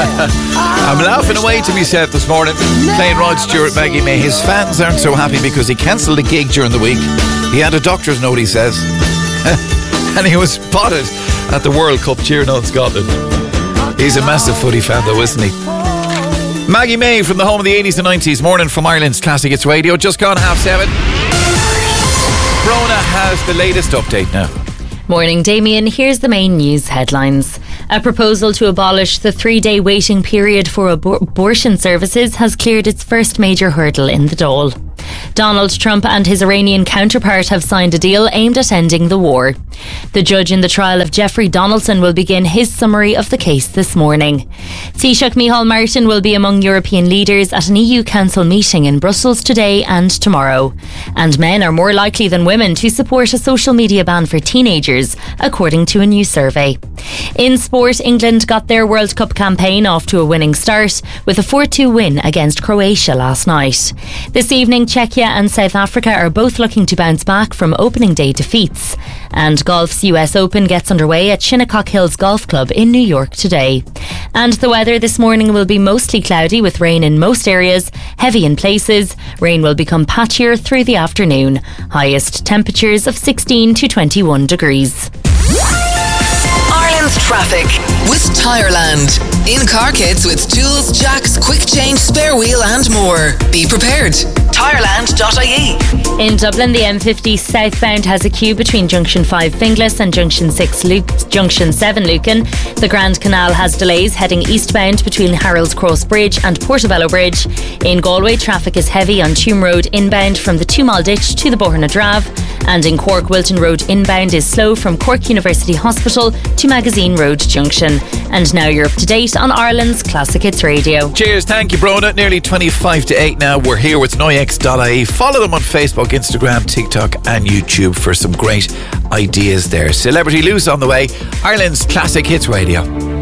I'm laughing away to be said this morning, playing Rod Stewart, Maggie May. His fans aren't so happy because he cancelled a gig during the week. He had a doctor's note, he says. And he was spotted at the World Cup cheering on Scotland. He's a massive footy fan though, isn't he? Maggie May from the home of the 80s and 90s. Morning from Ireland's Classic Hits Radio. Just gone 7:30. Brona has the latest update now. Morning, Damien. Here's the main news headlines. A proposal to abolish the 3-day waiting period for abortion services has cleared its first major hurdle in the Dáil. Donald Trump and his Iranian counterpart have signed a deal aimed at ending the war. The judge in the trial of Jeffrey Donaldson will begin his summary of the case this morning. Taoiseach Micheál Martin will be among European leaders at an EU Council meeting in Brussels today and tomorrow. And men are more likely than women to support a social media ban for teenagers, according to a new survey. In sport, England got their World Cup campaign off to a winning start with a 4-2 win against Croatia last night. This evening, Czechia and South Africa are both looking to bounce back from opening day defeats. And golf's US Open gets underway at Shinnecock Hills Golf Club in New York today. And the weather this morning will be mostly cloudy with rain in most areas, heavy in places. Rain will become patchier through the afternoon. Highest temperatures of 16 to 21 degrees. Ireland's traffic with Tireland. In car kits with tools, jacks, quick change, spare wheel and more. Be prepared. Tireland.ie. In Dublin, the M50 southbound has a queue between Junction 5 Finglas and Junction 7 Lucan. The Grand Canal has delays heading eastbound between Harold's Cross Bridge and Portobello Bridge. In Galway, traffic is heavy on Tuam Road inbound from the Two Mile Ditch to the Borna Drave. And in Cork, Wilton Road inbound is slow from Cork University Hospital to Magazine Road Junction. And now you're up to date on Ireland's Classic Hits Radio. Cheers, thank you, Brona. Nearly 25 to 8 now. We're here with Noyex.ie. Follow them on Facebook, Instagram, TikTok and YouTube for some great ideas there. Celebrity Loose on the way. Ireland's Classic Hits Radio.